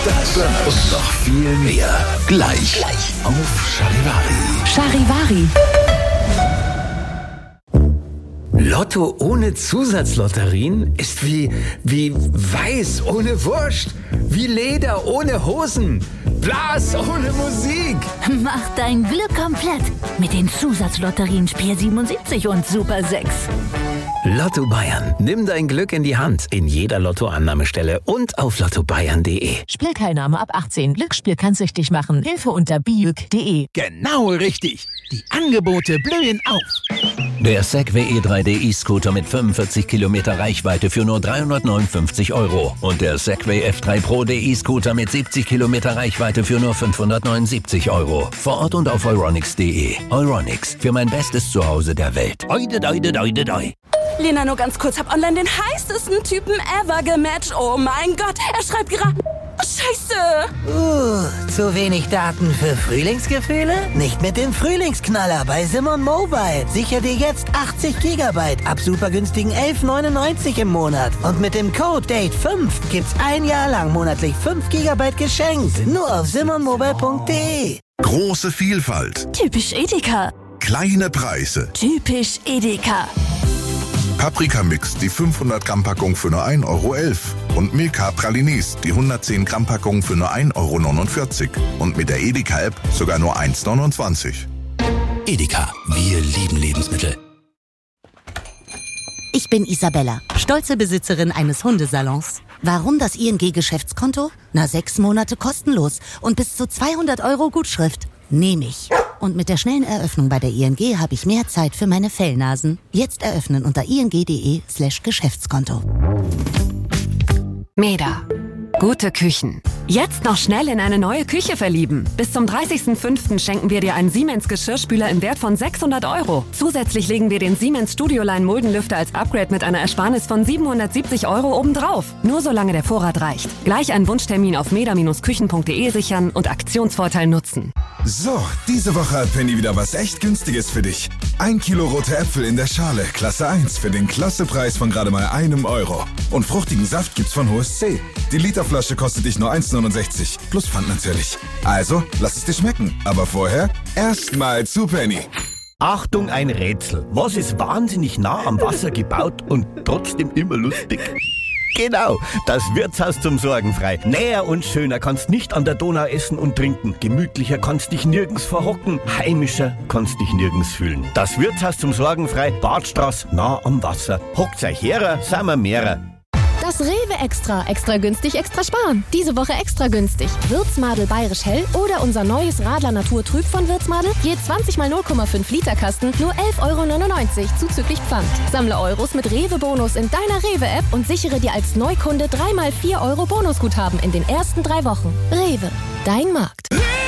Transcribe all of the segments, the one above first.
Das und noch viel mehr. Gleich auf Charivari. Lotto ohne Zusatzlotterien ist wie Weiß ohne Wurst, wie Leder ohne Hosen, Blas ohne Musik. Mach dein Glück komplett mit den Zusatzlotterien Spiel 77 und Super 6. Lotto Bayern. Nimm dein Glück in die Hand in jeder Lottoannahmestelle und auf lottobayern.de. Spielteilnahme ab 18. Glücksspiel kann süchtig machen. Hilfe unter biüg.de. Genau richtig. Die Angebote blühen auf. Der Segway E3D E-Scooter mit 45 Kilometer Reichweite für nur 359 € und der Segway F3 Pro E-Scooter mit 70 Kilometer Reichweite für nur 579 €. Vor Ort und auf euronics.de. Euronics, für mein bestes Zuhause der Welt. Doi. Lena, nur ganz kurz, hab online den heißesten Typen ever gematcht. Oh mein Gott, er schreibt gerade... Scheiße! Zu wenig Daten für Frühlingsgefühle? Nicht mit dem Frühlingsknaller bei Simon Mobile. Sichere dir jetzt 80 GB ab super günstigen 11,99 € im Monat. Und mit dem Code DATE5 gibt's ein Jahr lang monatlich 5 GB geschenkt. Nur auf simonmobile.de. Große Vielfalt. Typisch Edeka. Kleine Preise. Typisch Edeka. Paprikamix, die 500 Gramm Packung für nur 1,11 € und Milka Pralines, die 110 Gramm Packung für nur 1,49 € und mit der Edeka-App sogar nur 1,29 €. Edeka, wir lieben Lebensmittel. Ich bin Isabella, stolze Besitzerin eines Hundesalons. Warum das ING-Geschäftskonto? 6 Monate kostenlos und bis zu 200 € Gutschrift. Nehme ich. Und mit der schnellen Eröffnung bei der ING habe ich mehr Zeit für meine Fellnasen. Jetzt eröffnen unter ing.de/Geschäftskonto. Meda. Gute Küchen. Jetzt noch schnell in eine neue Küche verlieben. Bis zum 30.05. schenken wir dir einen Siemens Geschirrspüler im Wert von 600 €. Zusätzlich legen wir den Siemens Studioline Muldenlüfter als Upgrade mit einer Ersparnis von 770 € obendrauf. Nur solange der Vorrat reicht. Gleich einen Wunschtermin auf meda-küchen.de sichern und Aktionsvorteil nutzen. So, diese Woche hat Penny wieder was echt Günstiges für dich. 1 Kilo rote Äpfel in der Schale, Klasse 1, für den Klassepreis von gerade mal €1. Und fruchtigen Saft gibt's von HSC. Die Literflasche kostet dich nur 1,69 € plus Pfand natürlich. Also, lass es dir schmecken. Aber vorher erstmal zu Penny. Achtung, ein Rätsel. Was ist wahnsinnig nah am Wasser gebaut und trotzdem immer lustig? Genau, das Wirtshaus zum Sorgenfrei. Näher und schöner kannst nicht an der Donau essen und trinken. Gemütlicher kannst dich nirgends verhocken. Heimischer kannst dich nirgends fühlen. Das Wirtshaus zum Sorgenfrei, Badstraße, nah am Wasser. Hockt's euch herer, sind wir mehrer. Das Rewe Extra. Extra günstig, extra sparen. Diese Woche extra günstig. Würzmadel Bayerisch Hell oder unser neues Radler Natur Trüb von Würzmadel. Je 20 mal 0,5 Liter Kasten, nur 11,99 € zuzüglich Pfand. Sammle Euros mit Rewe-Bonus in deiner Rewe-App und sichere dir als Neukunde 3 mal 4 € Bonusguthaben in den ersten 3 Wochen. Rewe, dein Markt.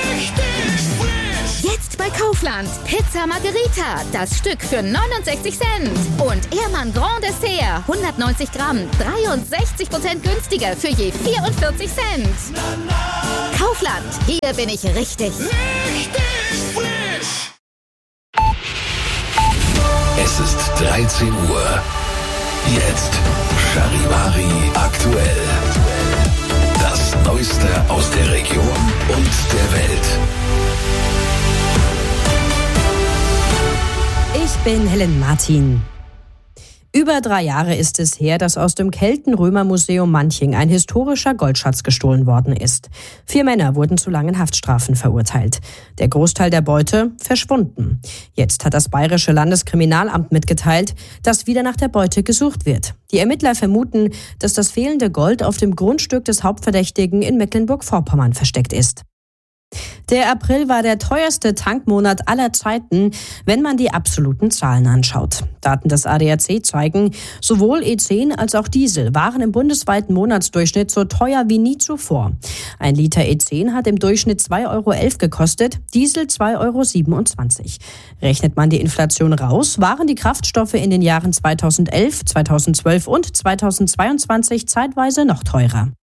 Jetzt bei Kaufland. Pizza Margherita. Das Stück für 69 Cent. Und Ehrmann Grand Dessert. 190 Gramm. 63% günstiger für je 44 Cent. Kaufland. Hier bin ich richtig. Es ist 13 Uhr. Jetzt Charivari aktuell. Das Neueste aus der Region und der Welt. Ich bin Helen Martin. Über 3 Jahre ist es her, dass aus dem Kelten-Römer-Museum Manching ein historischer Goldschatz gestohlen worden ist. 4 Männer wurden zu langen Haftstrafen verurteilt. Der Großteil der Beute verschwunden. Jetzt hat das Bayerische Landeskriminalamt mitgeteilt, dass wieder nach der Beute gesucht wird. Die Ermittler vermuten, dass das fehlende Gold auf dem Grundstück des Hauptverdächtigen in Mecklenburg-Vorpommern versteckt ist. Der April war der teuerste Tankmonat aller Zeiten, wenn man die absoluten Zahlen anschaut. Daten des ADAC zeigen, sowohl E10 als auch Diesel waren im bundesweiten Monatsdurchschnitt so teuer wie nie zuvor. Ein Liter E10 hat im Durchschnitt 2,11 € gekostet, Diesel 2,27 €. Rechnet man die Inflation raus, waren die Kraftstoffe in den Jahren 2011, 2012 und 2022 zeitweise noch teurer.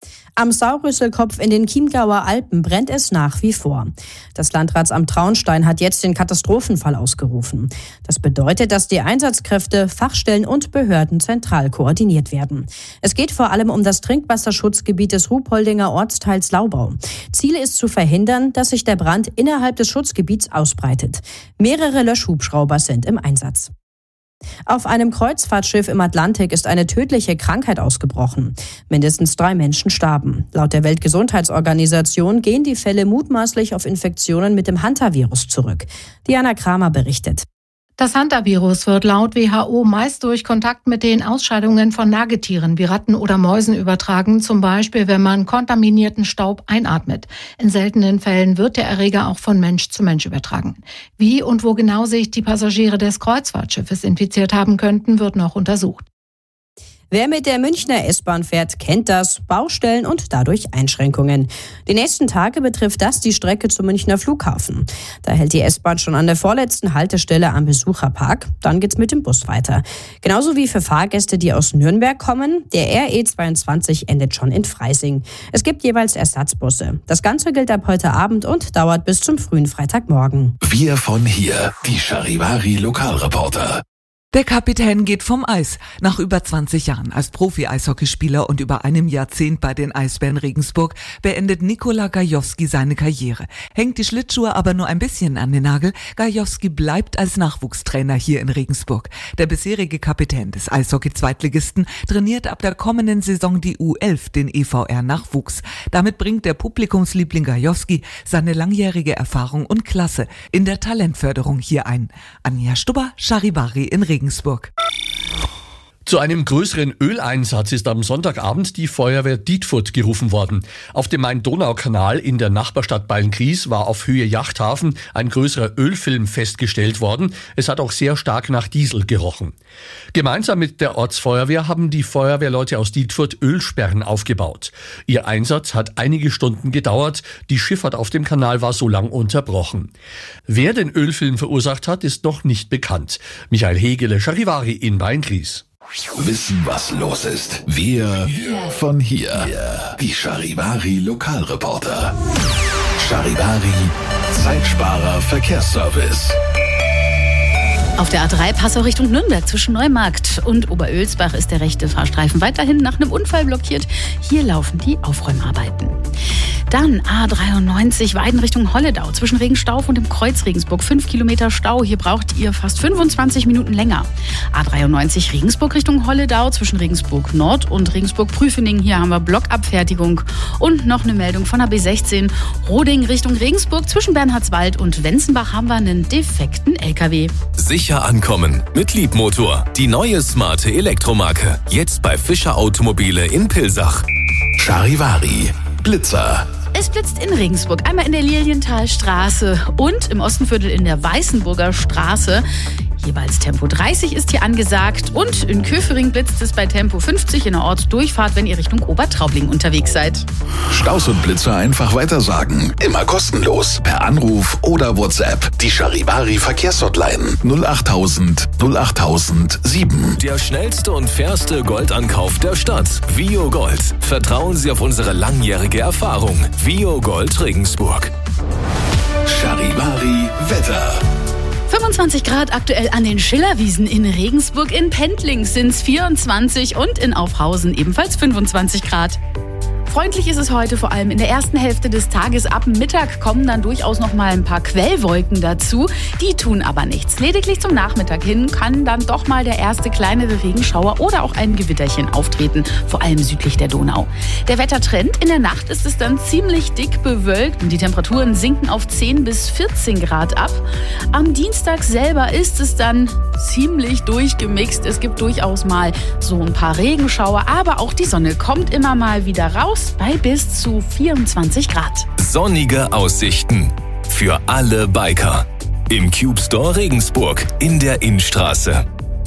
Am Saurüsselkopf in den Chiemgauer Alpen brennt es nach wie vor. Das Landratsamt Traunstein hat jetzt den Katastrophenfall ausgerufen. Das bedeutet, dass die Einsatzkräfte, Fachstellen und Behörden zentral koordiniert werden. Es geht vor allem um das Trinkwasserschutzgebiet des Ruhpoldinger Ortsteils Laubau. Ziel ist zu verhindern, dass sich der Brand innerhalb des Schutzgebiets ausbreitet. Mehrere Löschhubschrauber sind im Einsatz. Auf einem Kreuzfahrtschiff im Atlantik ist eine tödliche Krankheit ausgebrochen. Mindestens 3 Menschen starben. Laut der Weltgesundheitsorganisation gehen die Fälle mutmaßlich auf Infektionen mit dem Hantavirus zurück. Diana Kramer berichtet. Das Hantavirus wird laut WHO meist durch Kontakt mit den Ausscheidungen von Nagetieren wie Ratten oder Mäusen übertragen, zum Beispiel wenn man kontaminierten Staub einatmet. In seltenen Fällen wird der Erreger auch von Mensch zu Mensch übertragen. Wie und wo genau sich die Passagiere des Kreuzfahrtschiffes infiziert haben könnten, wird noch untersucht. Wer mit der Münchner S-Bahn fährt, kennt das, Baustellen und dadurch Einschränkungen. Die nächsten Tage betrifft das die Strecke zum Münchner Flughafen. Da hält die S-Bahn schon an der vorletzten Haltestelle am Besucherpark. Dann geht's mit dem Bus weiter. Genauso wie für Fahrgäste, die aus Nürnberg kommen. Der RE22 endet schon in Freising. Es gibt jeweils Ersatzbusse. Das Ganze gilt ab heute Abend und dauert bis zum frühen Freitagmorgen. Wir von hier, die Charivari Lokalreporter. Der Kapitän geht vom Eis. Nach über 20 Jahren als Profi-Eishockeyspieler und über einem Jahrzehnt bei den Eisbären Regensburg beendet Nikola Gajowski seine Karriere. Hängt die Schlittschuhe aber nur ein bisschen an den Nagel. Gajowski bleibt als Nachwuchstrainer hier in Regensburg. Der bisherige Kapitän des Eishockey-Zweitligisten trainiert ab der kommenden Saison die U11, den EVR-Nachwuchs. Damit bringt der Publikumsliebling Gajowski seine langjährige Erfahrung und Klasse in der Talentförderung hier ein. Anja Stubber, Charivari in Regensburg. Zu einem größeren Öleinsatz ist am Sonntagabend die Feuerwehr Dietfurt gerufen worden. Auf dem Main-Donau-Kanal in der Nachbarstadt Beilngries war auf Höhe Yachthafen ein größerer Ölfilm festgestellt worden. Es hat auch sehr stark nach Diesel gerochen. Gemeinsam mit der Ortsfeuerwehr haben die Feuerwehrleute aus Dietfurt Ölsperren aufgebaut. Ihr Einsatz hat einige Stunden gedauert. Die Schifffahrt auf dem Kanal war so lang unterbrochen. Wer den Ölfilm verursacht hat, ist noch nicht bekannt. Michael Hegele, Charivari in Beilngries. Wissen, was los ist. Wir von hier. Die Charivari Lokalreporter. Charivari Zeitsparer Verkehrsservice. Auf der A3 Passau Richtung Nürnberg zwischen Neumarkt und Oberölsbach ist der rechte Fahrstreifen weiterhin nach einem Unfall blockiert. Hier laufen die Aufräumarbeiten. Dann A93 Weiden Richtung Holledau zwischen Regenstauf und dem Kreuz Regensburg. 5 Kilometer Stau. Hier braucht ihr fast 25 Minuten länger. A93 Regensburg Richtung Holledau zwischen Regensburg Nord und Regensburg Prüfening. Hier haben wir Blockabfertigung. Und noch eine Meldung von der B16 Roding Richtung Regensburg zwischen Bernhardswald und Wenzenbach haben wir einen defekten LKW. Sicher ankommen mit Liebmotor. Die neue smarte Elektromarke. Jetzt bei Fischer Automobile in Pilsach. Charivari Blitzer. Es blitzt in Regensburg, einmal in der Lilienthalstraße und im Ostenviertel in der Weißenburger Straße. Jeweils Tempo 30 ist hier angesagt und in Köfering blitzt es bei Tempo 50 in der Ortsdurchfahrt, wenn ihr Richtung Obertraubling unterwegs seid. Staus und Blitzer einfach weitersagen. Immer kostenlos. Per Anruf oder WhatsApp. Die Charivari Verkehrshotline 08000 08007. Der schnellste und fairste Goldankauf der Stadt. Vio Gold. Vertrauen Sie auf unsere langjährige Erfahrung. Vio Gold Regensburg. Charivari Wetter. 25 Grad aktuell an den Schillerwiesen in Regensburg. In Pendling sind es 24 und in Aufhausen ebenfalls 25 Grad. Freundlich ist es heute vor allem in der ersten Hälfte des Tages. Ab Mittag kommen dann durchaus noch mal ein paar Quellwolken dazu. Die tun aber nichts. Lediglich zum Nachmittag hin kann dann doch mal der erste kleinere Regenschauer oder auch ein Gewitterchen auftreten, vor allem südlich der Donau. Der Wettertrend: in der Nacht ist es dann ziemlich dick bewölkt und die Temperaturen sinken auf 10 bis 14 Grad ab. Am Dienstag selber ist es dann ziemlich durchgemixt. Es gibt durchaus mal so ein paar Regenschauer, aber auch die Sonne kommt immer mal wieder raus. Bei bis zu 24 Grad. Sonnige Aussichten für alle Biker. Im Cube Store Regensburg in der Innstraße.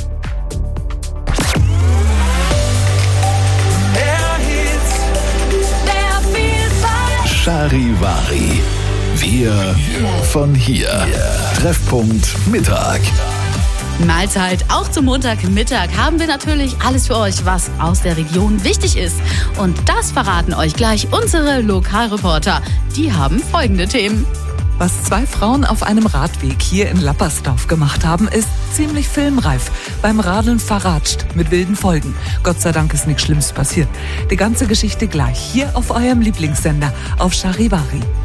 Charivari. Wir von hier. Treffpunkt Mittag. Mahlzeit, auch zum Montagmittag haben wir natürlich alles für euch, was aus der Region wichtig ist. Und das verraten euch gleich unsere Lokalreporter. Die haben folgende Themen. Was 2 Frauen auf einem Radweg hier in Lappersdorf gemacht haben, ist ziemlich filmreif. Beim Radeln verratscht, mit wilden Folgen. Gott sei Dank ist nichts Schlimmes passiert. Die ganze Geschichte gleich hier auf eurem Lieblingssender, auf Charivari.